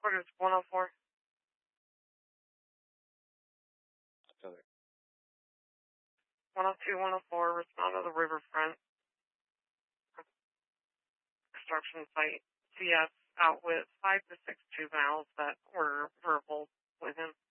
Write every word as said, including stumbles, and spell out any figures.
Headquarters one oh four. Other. one oh two, one oh four, respond to the riverfront construction site. C S out with five to six juveniles that were verbal with him.